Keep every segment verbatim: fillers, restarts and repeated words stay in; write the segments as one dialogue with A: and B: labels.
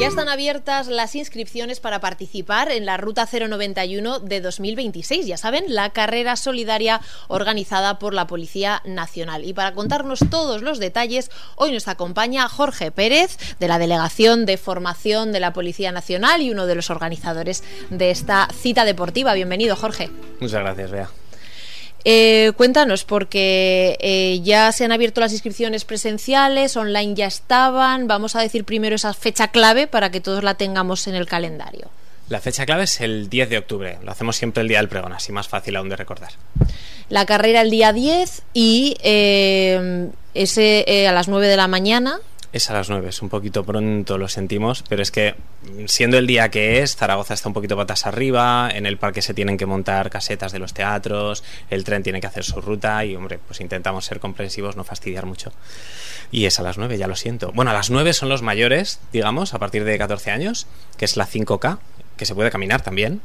A: Ya están abiertas las inscripciones para participar en la Ruta cero noventa y uno de dos mil veintiséis. Ya saben, la carrera solidaria organizada por la Policía Nacional. Y para contarnos todos los detalles, hoy nos acompaña Jorge Pérez, de la Delegación de Formación de la Policía Nacional y uno de los organizadores de esta cita deportiva. Bienvenido, Jorge.
B: Muchas gracias, Bea.
A: Eh, cuéntanos, porque eh, ya se han abierto las inscripciones presenciales, online ya estaban. Vamos a decir primero esa fecha clave para que todos la tengamos en el calendario.
B: La fecha clave es el diez de octubre. Lo hacemos siempre el día del pregón, así más fácil aún de recordar.
A: La carrera el día diez y eh, ese eh, a las nueve de la mañana.
B: Es a las nueve, es un poquito pronto, lo sentimos, pero es que siendo el día que es, Zaragoza está un poquito patas arriba, en el parque se tienen que montar casetas de los teatros, el tren tiene que hacer su ruta y, hombre, pues intentamos ser comprensivos, no fastidiar mucho. Y es a las nueve, ya lo siento. Bueno, a las nueve son los mayores, digamos, a partir de catorce años, que es la cinco K, que se puede caminar también.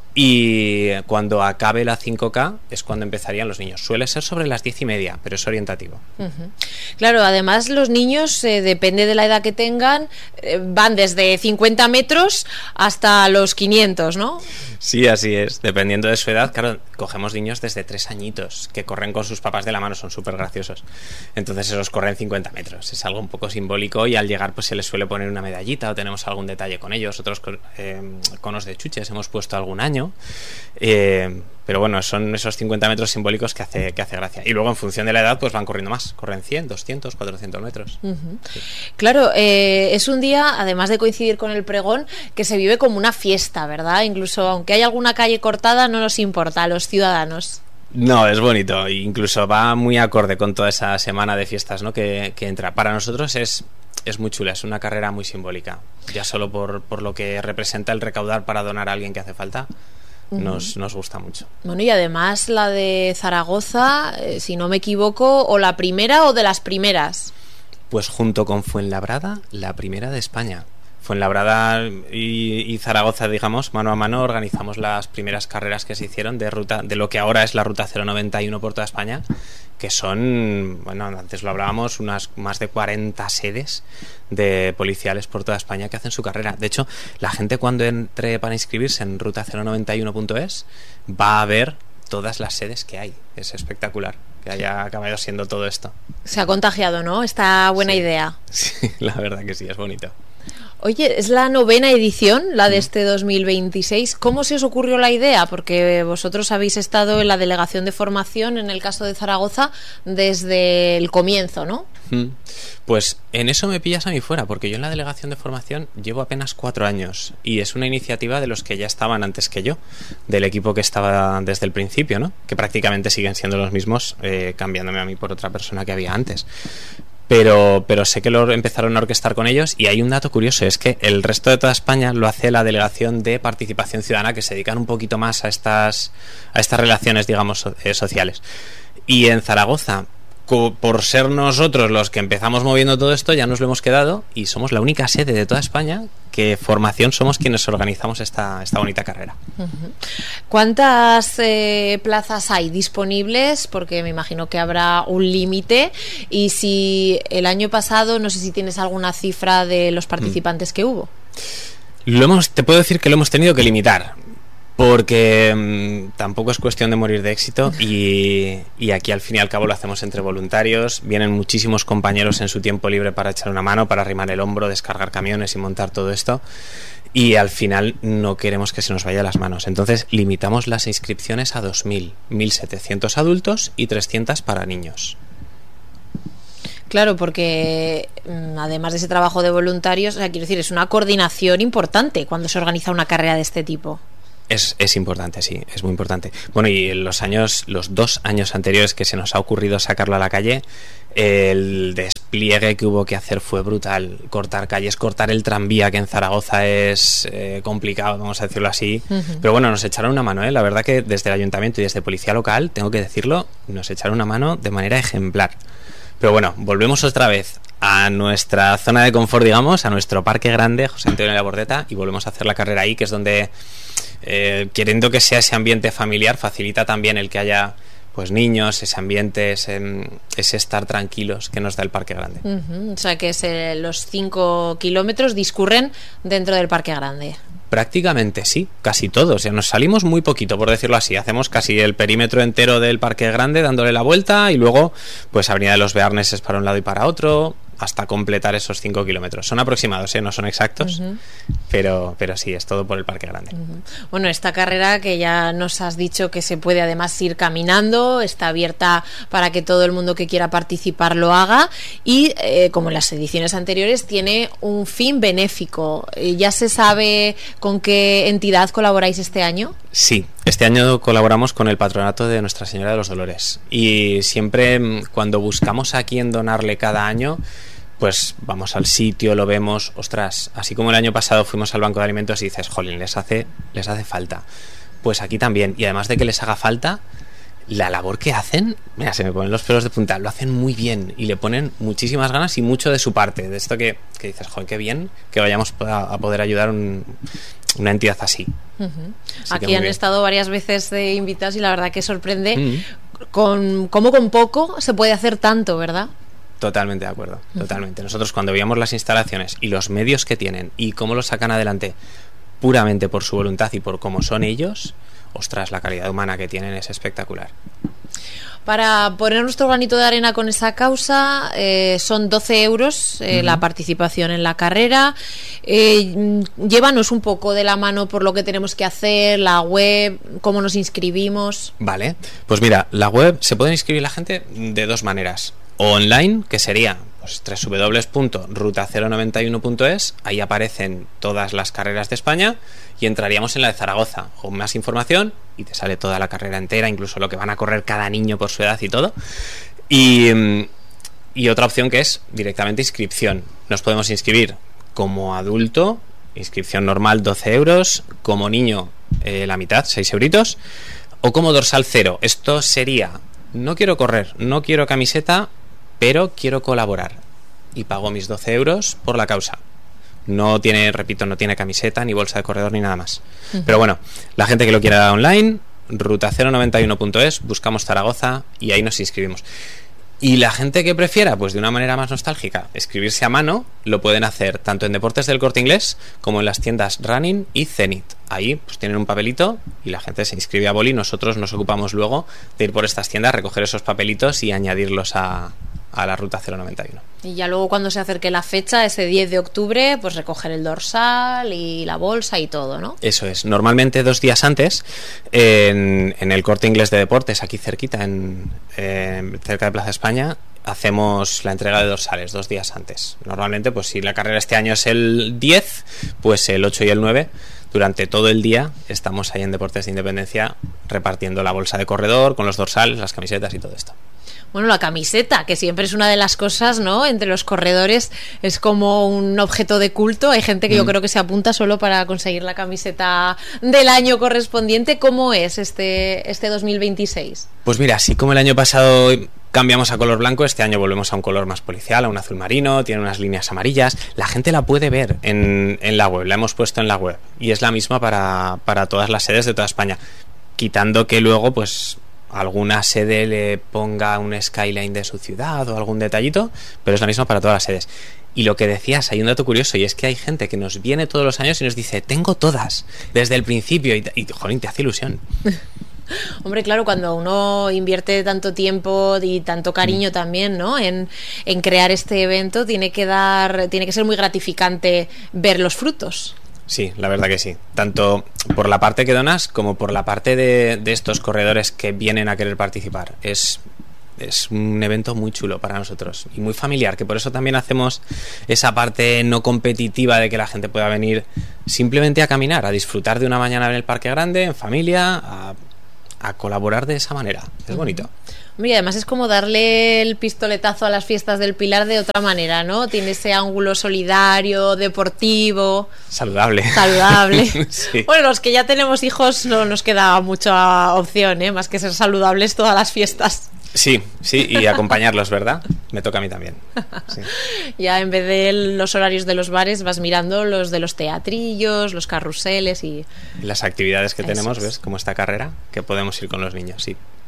B: Y cuando acabe la cinco K es cuando empezarían los niños. Suele ser sobre las diez y media, pero es orientativo.
A: Uh-huh. Claro, además los niños, eh, depende de la edad que tengan, eh, van desde cincuenta metros hasta los quinientos, ¿no?
B: Sí, así es. Dependiendo de su edad, claro, cogemos niños desde tres añitos que corren con sus papás de la mano, son súper graciosos. Entonces esos corren cincuenta metros. Es algo un poco simbólico y al llegar pues se les suele poner una medallita o tenemos algún detalle con ellos. Otros eh, conos de chuches hemos puesto algún año. Eh, pero bueno, son esos cincuenta metros simbólicos que hace, que hace gracia. Y luego en función de la edad pues van corriendo más, corren cien, doscientos, cuatrocientos metros.
A: Uh-huh. Sí. Claro, eh, es un día, además de coincidir con el pregón, que se vive como una fiesta, ¿verdad? Incluso aunque haya alguna calle cortada, no nos importa a los ciudadanos.
B: No, es bonito, incluso va muy acorde con toda esa semana de fiestas, ¿no? que, que entra. Para nosotros es, es muy chula, es una carrera muy simbólica, ya solo por, por lo que representa el recaudar para donar a alguien que hace falta. Nos, nos gusta mucho.
A: Bueno, y además la de Zaragoza, eh, si no me equivoco, o la primera o de las primeras.
B: Pues junto con Fuenlabrada, la primera de España. Fuenlabrada y, y Zaragoza, digamos, mano a mano organizamos las primeras carreras que se hicieron de ruta, de lo que ahora es la Ruta cero noventa y uno por toda España, que son, bueno, antes lo hablábamos, unas más de cuarenta sedes de policiales por toda España que hacen su carrera. De hecho, la gente cuando entre para inscribirse en ruta cero noventa y uno punto es va a ver todas las sedes que hay. Es espectacular que haya acabado siendo todo esto.
A: Se ha contagiado, ¿no? Esta buena
B: sí.
A: idea.
B: Sí, la verdad que sí, es bonito.
A: Oye, es la novena edición, la de este dos mil veintiséis. ¿Cómo se os ocurrió la idea? Porque vosotros habéis estado en la Delegación de Formación, en el caso de Zaragoza, desde el comienzo, ¿no?
B: Pues en eso me pillas a mí fuera, porque yo en la Delegación de Formación llevo apenas cuatro años y es una iniciativa de los que ya estaban antes que yo, del equipo que estaba desde el principio, ¿no? Que prácticamente siguen siendo los mismos, eh, cambiándome a mí por otra persona que había antes. Pero, pero sé que lo empezaron a orquestar con ellos y hay un dato curioso, es que el resto de toda España lo hace la Delegación de Participación Ciudadana, que se dedican un poquito más a estas, a estas relaciones, digamos, so, eh, sociales. Y en Zaragoza, co- por ser nosotros los que empezamos moviendo todo esto, ya nos lo hemos quedado y somos la única sede de toda España que Formación somos quienes organizamos esta, esta bonita carrera.
A: Uh-huh. ¿Cuántas eh, plazas hay disponibles? Porque me imagino que habrá un límite. Y si el año pasado, no sé si tienes alguna cifra de los participantes mm. que hubo.
B: Lo hemos, te puedo decir que lo hemos tenido que limitar, porque mmm, tampoco es cuestión de morir de éxito y, y aquí al fin y al cabo lo hacemos entre voluntarios. Vienen muchísimos compañeros en su tiempo libre para echar una mano, para arrimar el hombro, descargar camiones y montar todo esto, y al final no queremos que se nos vaya de las manos. Entonces limitamos las inscripciones a dos mil, mil setecientos adultos y trescientos para niños.
A: Claro, porque además de ese trabajo de voluntarios, o sea, quiero decir, es una coordinación importante cuando se organiza una carrera de este tipo.
B: Es, es importante, sí, es muy importante. Bueno, y en los años, los dos años anteriores que se nos ha ocurrido sacarlo a la calle, el despliegue que hubo que hacer fue brutal. Cortar calles, cortar el tranvía, que en Zaragoza es eh, complicado, vamos a decirlo así. Uh-huh. Pero bueno, nos echaron una mano, ¿eh? La verdad que desde el ayuntamiento y desde policía local, tengo que decirlo, nos echaron una mano de manera ejemplar. Pero bueno, volvemos otra vez a nuestra zona de confort, digamos, a nuestro parque grande, José Antonio de la Bordeta, y volvemos a hacer la carrera ahí, que es donde, eh, queriendo que sea ese ambiente familiar, facilita también el que haya pues niños, ese ambiente, ese, ese estar tranquilos que nos da el Parque Grande.
A: Uh-huh. O sea que se, los cinco kilómetros discurren dentro del Parque Grande.
B: Prácticamente sí, casi todos. O sea, nos salimos muy poquito, por decirlo así. Hacemos casi el perímetro entero del Parque Grande dándole la vuelta y luego pues Avenida de los Bearneses para un lado y para otro, hasta completar esos cinco kilómetros. Son aproximados, ¿eh? No son exactos, uh-huh. pero, pero sí, es todo por el Parque Grande.
A: Uh-huh. Bueno, esta carrera que ya nos has dicho que se puede además ir caminando, está abierta para que todo el mundo que quiera participar lo haga y, eh, como en las ediciones anteriores, tiene un fin benéfico. ¿Ya se sabe con qué entidad colaboráis este año?
B: Sí, este año colaboramos con el Patronato de Nuestra Señora de los Dolores y siempre cuando buscamos a quién donarle cada año, pues vamos al sitio, lo vemos, ostras, así como el año pasado fuimos al Banco de Alimentos y dices, jolín, les hace, les hace falta. Pues aquí también, y además de que les haga falta, la labor que hacen, mira, se me ponen los pelos de punta, lo hacen muy bien y le ponen muchísimas ganas y mucho de su parte, de esto que, que dices, joder, qué bien que vayamos a, a poder ayudar un, una entidad así.
A: Uh-huh. Así aquí han bien. Estado varias veces de invitados y la verdad que sorprende uh-huh. con cómo con poco se puede hacer tanto, ¿verdad?
B: Totalmente de acuerdo, totalmente. Nosotros cuando veíamos las instalaciones y los medios que tienen y cómo los sacan adelante puramente por su voluntad y por cómo son ellos, ostras, la calidad humana que tienen es espectacular.
A: Para poner nuestro granito de arena con esa causa, eh, son doce euros eh, uh-huh. la participación en la carrera. Eh, llévanos un poco de la mano por lo que tenemos que hacer, la web, cómo nos inscribimos.
B: Vale, pues mira, la web se puede inscribir la gente de dos maneras. O online, que sería pues, doble u doble u doble u punto ruta cero noventa y uno punto es, ahí aparecen todas las carreras de España y entraríamos en la de Zaragoza, con más información y te sale toda la carrera entera, incluso lo que van a correr cada niño por su edad y todo. Y, y otra opción que es directamente inscripción. Nos podemos inscribir como adulto, inscripción normal doce euros, como niño eh, la mitad, seis euritos, o como dorsal cero. Esto sería, no quiero correr, no quiero camiseta, pero quiero colaborar y pago mis doce euros por la causa. No tiene, repito, no tiene camiseta, ni bolsa de corredor, ni nada más. Uh-huh. Pero bueno, la gente que lo quiera online, ruta cero noventa y uno punto es, buscamos Zaragoza y ahí nos inscribimos. Y la gente que prefiera, pues de una manera más nostálgica, escribirse a mano, lo pueden hacer tanto en Deportes del Corte Inglés como en las tiendas Running y Zenit. Ahí pues tienen un papelito y la gente se inscribe a boli. Nosotros nos ocupamos luego de ir por estas tiendas, recoger esos papelitos y añadirlos a, a la ruta cero noventa y uno.
A: Y ya luego cuando se acerque la fecha, ese diez de octubre, pues recoger el dorsal y la bolsa y todo, ¿no?
B: Eso es. Normalmente dos días antes, en, en el Corte Inglés de Deportes, aquí cerquita, en, en cerca de Plaza España, hacemos la entrega de dorsales dos días antes. Normalmente, pues si la carrera este año es el diez, pues el ocho y el nueve, durante todo el día estamos ahí en Deportes de Independencia repartiendo la bolsa de corredor con los dorsales, las camisetas y todo esto.
A: Bueno, la camiseta, que siempre es una de las cosas, ¿no? Entre los corredores es como un objeto de culto. Hay gente que mm. yo creo que se apunta solo para conseguir la camiseta del año correspondiente. ¿Cómo es este, este dos mil veintiséis?
B: Pues mira, así como el año pasado cambiamos a color blanco, este año volvemos a un color más policial, a un azul marino, tiene unas líneas amarillas. La gente la puede ver en, en la web, la hemos puesto en la web. Y es la misma para, para todas las sedes de toda España. Quitando que luego, pues alguna sede le ponga un skyline de su ciudad o algún detallito, pero es la misma para todas las sedes. Y lo que decías, hay un dato curioso, y es que hay gente que nos viene todos los años y nos dice, tengo todas, desde el principio, y, y jolín, te hace ilusión.
A: Hombre, claro, cuando uno invierte tanto tiempo y tanto cariño mm. también, ¿no? En, en crear este evento, tiene que dar, tiene que ser muy gratificante ver los frutos.
B: Sí, la verdad que sí. Tanto por la parte que donas como por la parte de, de estos corredores que vienen a querer participar. Es, es un evento muy chulo para nosotros y muy familiar, que por eso también hacemos esa parte no competitiva de que la gente pueda venir simplemente a caminar, a disfrutar de una mañana en el Parque Grande, en familia, a, a colaborar de esa manera. Es bonito.
A: Y además es como darle el pistoletazo a las fiestas del Pilar de otra manera, ¿no? Tiene ese ángulo solidario, deportivo.
B: Saludable.
A: Saludable.
B: Sí.
A: Bueno, los que ya tenemos hijos no nos queda mucha opción, ¿eh? Más que ser saludables todas las fiestas.
B: Sí, sí, y acompañarlos, ¿verdad? Me toca a mí también. Sí.
A: Ya en vez de los horarios de los bares vas mirando los de los teatrillos, los carruseles y...
B: Las actividades que Eso tenemos, es. ¿Ves? Como esta carrera, que podemos ir con los niños, sí.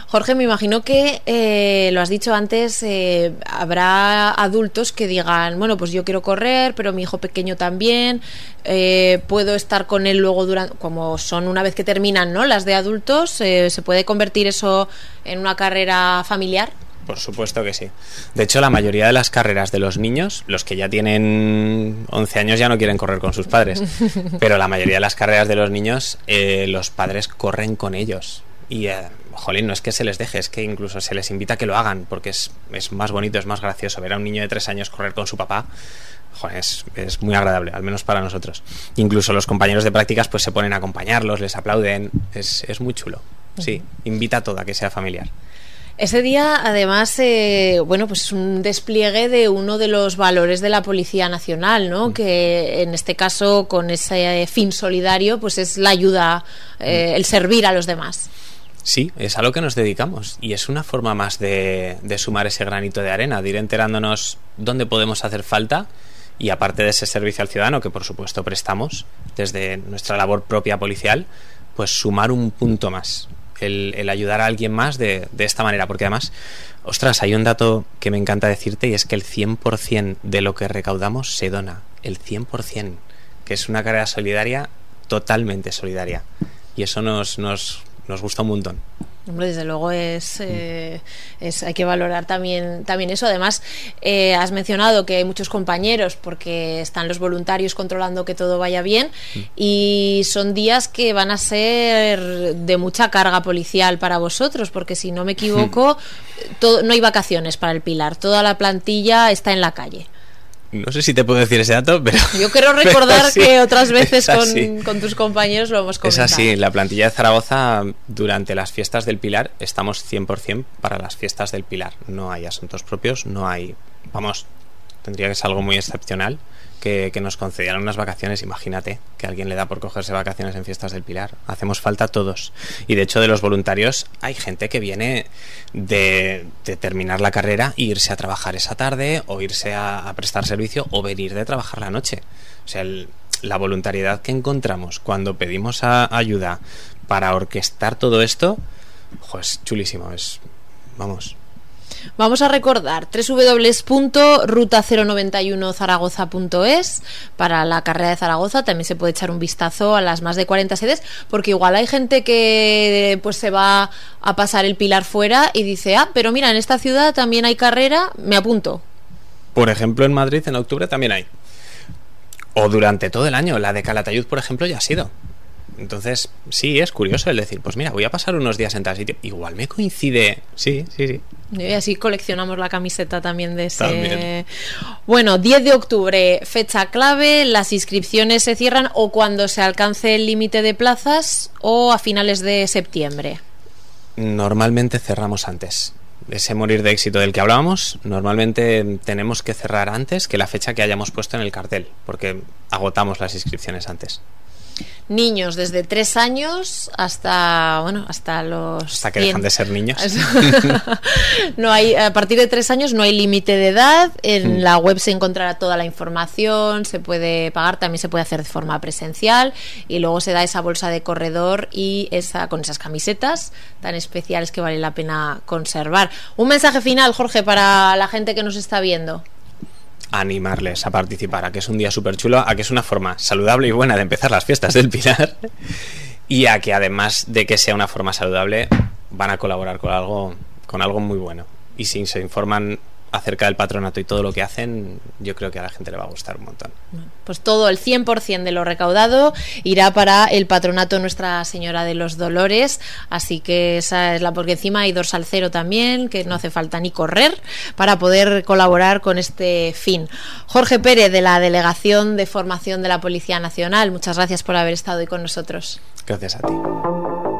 A: Jorge, me imagino que, eh, lo has dicho antes, eh, habrá adultos que digan, bueno, pues yo quiero correr, pero mi hijo pequeño también, eh, puedo estar con él luego durante, como son una vez que terminan, ¿no?, las de adultos, eh, ¿se puede convertir eso en una carrera familiar?
B: Por supuesto que sí. De hecho, la mayoría de las carreras de los niños, los que ya tienen once años ya no quieren correr con sus padres, pero la mayoría de las carreras de los niños, eh, los padres corren con ellos. Y, eh, jolín, no es que se les deje, es que incluso se les invita a que lo hagan, porque es, es más bonito, es más gracioso ver a un niño de tres años correr con su papá. Joder, es, es muy agradable, al menos para nosotros. Incluso los compañeros de prácticas pues se ponen a acompañarlos, les aplauden, es, es muy chulo. Sí, invita a todo a que sea familiar.
A: Ese día, además, eh, bueno, pues es un despliegue de uno de los valores de la Policía Nacional, ¿no? Mm. Que en este caso, con ese fin solidario, pues es la ayuda, eh, mm. el servir a los demás.
B: Sí, es a lo que nos dedicamos y es una forma más de, de sumar ese granito de arena, de ir enterándonos dónde podemos hacer falta y, aparte de ese servicio al ciudadano que por supuesto prestamos desde nuestra labor propia policial, pues sumar un punto más. El, el ayudar a alguien más de, de esta manera, porque además, ostras, hay un dato que me encanta decirte y es que el cien por ciento de lo que recaudamos se dona, el cien por ciento, que es una carrera solidaria, totalmente solidaria, y eso nos, nos, nos gusta un montón.
A: Hombre, desde luego es, eh, es hay que valorar también, también eso. Además, eh, has mencionado que hay muchos compañeros porque están los voluntarios controlando que todo vaya bien y son días que van a ser de mucha carga policial para vosotros, porque si no me equivoco, todo, no hay vacaciones para el Pilar, toda la plantilla está en la calle.
B: No sé si te puedo decir ese dato, pero...
A: Yo quiero recordar
B: sí,
A: que otras veces con, con tus compañeros lo hemos comentado.
B: Es así, la plantilla de Zaragoza durante las fiestas del Pilar estamos cien por ciento para las fiestas del Pilar. No hay asuntos propios, no hay... Vamos, tendría que ser algo muy excepcional que, que nos concedieran unas vacaciones. Imagínate que a alguien le da por cogerse vacaciones en fiestas del Pilar. Hacemos falta todos. Y de hecho, de los voluntarios hay gente que viene de, de terminar la carrera e irse a trabajar esa tarde, o irse a, a prestar servicio, o venir de trabajar la noche. O sea, el, la voluntariedad que encontramos cuando pedimos a, ayuda para orquestar todo esto, jo, es chulísimo. Es, vamos...
A: Vamos a recordar doble u doble u doble u punto ruta cero noventa y uno zaragoza punto es para la carrera de Zaragoza. También se puede echar un vistazo a las más de cuarenta sedes, porque igual hay gente que pues se va a pasar el Pilar fuera y dice, ah, pero mira, en esta ciudad también hay carrera, me apunto.
B: Por ejemplo, en Madrid en octubre también hay. O durante todo el año. La de Calatayud, por ejemplo, ya ha sido. Entonces, sí, es curioso el decir, pues mira, voy a pasar unos días en tal sitio. Igual me coincide. Sí, sí, sí.
A: Y así coleccionamos la camiseta también de ese...
B: También.
A: Bueno, diez de octubre, fecha clave. Las inscripciones se cierran o cuando se alcance el límite de plazas o a finales de septiembre.
B: Normalmente cerramos antes. Ese morir de éxito del que hablábamos, normalmente tenemos que cerrar antes que la fecha que hayamos puesto en el cartel, porque agotamos las inscripciones antes.
A: Niños desde tres años hasta bueno hasta los
B: hasta que dejan de ser niños.
A: No hay, a partir de tres años no hay límite de edad. En mm. la web se encontrará toda la información, se puede pagar, también se puede hacer de forma presencial y luego se da esa bolsa de corredor y esa con esas camisetas tan especiales que vale la pena conservar. Un mensaje final, Jorge, para la gente que nos está viendo.
B: Animarles a participar, a que es un día súper chulo, a que es una forma saludable y buena de empezar las fiestas del Pilar y a que además de que sea una forma saludable van a colaborar con algo, con algo muy bueno. Y si se informan acerca del patronato y todo lo que hacen, yo creo que a la gente le va a gustar un montón.
A: Pues todo, el cien por ciento de lo recaudado irá para el patronato Nuestra Señora de los Dolores, así que esa es la, porque encima hay dorsal cero también, que no hace falta ni correr para poder colaborar con este fin. Jorge Pérez, de la Delegación de Formación de la Policía Nacional, muchas gracias por haber estado hoy con nosotros.
B: Gracias a ti.